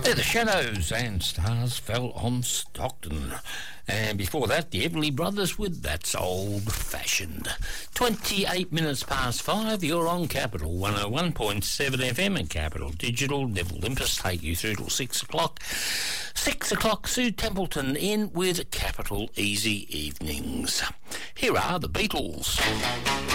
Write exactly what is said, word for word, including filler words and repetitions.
They're the Shadows, and Stars Fell on Stockton. And before that, the Everly Brothers with That's Old Fashioned. twenty-eight minutes past five, you're on Capital one oh one point seven F M and Capital Digital. Neville Limpus take you through till six o'clock. six o'clock, Sue Templeton in with Capital Easy Evenings. Here are the Beatles.